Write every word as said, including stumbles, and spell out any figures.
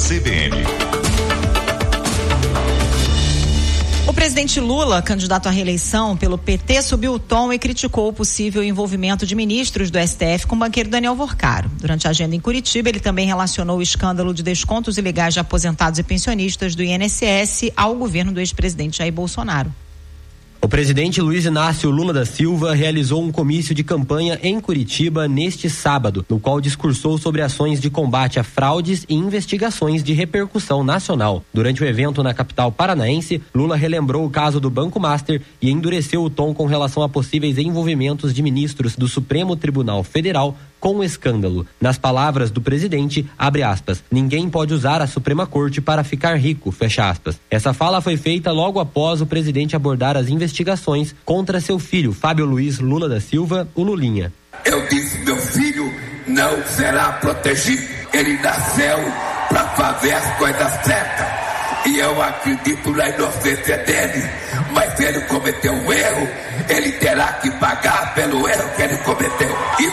C B N. O presidente Lula, candidato à reeleição pelo P T, subiu o tom e criticou o possível envolvimento de ministros do S T F com o banqueiro Daniel Vorcaro. Durante a agenda em Curitiba, ele também relacionou o escândalo de descontos ilegais de aposentados e pensionistas do I N S S ao governo do ex-presidente Jair Bolsonaro. O presidente Luiz Inácio Lula da Silva realizou um comício de campanha em Curitiba neste sábado, no qual discursou sobre ações de combate a fraudes e investigações de repercussão nacional. Durante o evento na capital paranaense, Lula relembrou o caso do Banco Master e endureceu o tom com relação a possíveis envolvimentos de ministros do Supremo Tribunal Federal com o escândalo. Nas palavras do presidente, abre aspas, ninguém pode usar a Suprema Corte para ficar rico, fecha aspas. Essa fala foi feita logo após o presidente abordar as investigações contra seu filho, Fábio Luiz Lula da Silva, o Lulinha. Eu disse, meu filho não será protegido. Ele nasceu para fazer as coisas certas. E eu acredito na inocência dele, mas se ele cometeu um erro, ele terá que pagar pelo erro que ele cometeu. E